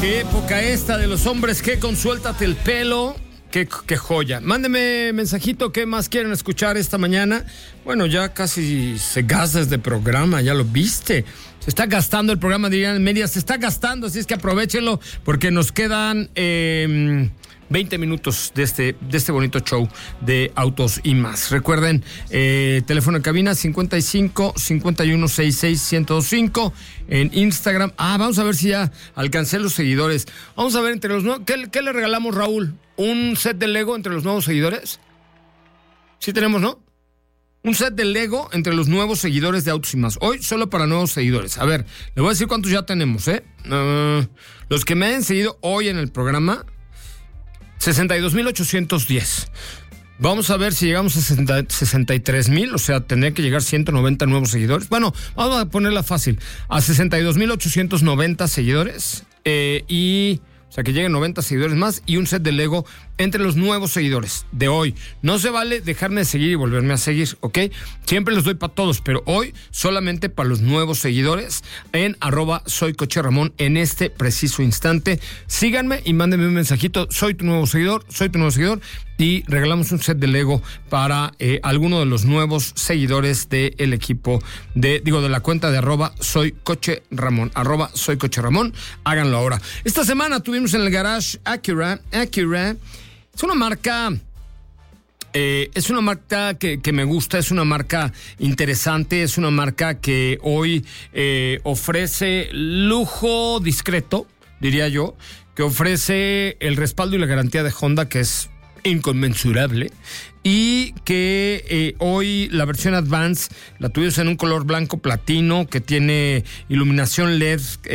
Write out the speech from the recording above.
Qué época esta de los hombres que con suéltate el pelo. Qué joya. Mándeme mensajito, ¿qué más quieren escuchar esta mañana? Bueno, ya casi se gasta este programa, ya lo viste. Se está gastando el programa, dirían en media, se está gastando, así es que aprovechenlo porque nos quedan 20 minutos de este bonito show de Autos y Más. Recuerden, teléfono de cabina 55 51 66 1025 en Instagram. Vamos a ver si ya alcancé los seguidores. Vamos a ver entre los nuevos. ¿Qué le regalamos, Raúl? ¿Un set de Lego entre los nuevos seguidores? Sí tenemos, ¿no? Un set de Lego entre los nuevos seguidores de Autos y Más. Hoy solo para nuevos seguidores. A ver, le voy a decir cuántos ya tenemos, los que me hayan seguido hoy en el programa, 62,810. Vamos a ver si llegamos a 63,000, o sea, tendría que llegar 190 nuevos seguidores. Bueno, vamos a ponerla fácil. A 62,890 seguidores o sea, que lleguen 90 seguidores más y un set de Lego entre los nuevos seguidores de hoy. No se vale dejarme de seguir y volverme a seguir, ¿ok? Siempre los doy para todos, pero hoy solamente para los nuevos seguidores en @soycocherramón en este preciso instante. Síganme y mándenme un mensajito. Soy tu nuevo seguidor. Y regalamos un set de Lego para alguno de los nuevos seguidores del equipo de la cuenta de @soycocherramón. @soycocherramón. Háganlo ahora. Esta semana tuvimos en el garage Acura. Es una marca que me gusta, es una marca interesante, es una marca que hoy ofrece lujo discreto, diría yo, que ofrece el respaldo y la garantía de Honda, que es inconmensurable, y que hoy la versión Advance la tuvimos en un color blanco platino que tiene iluminación LED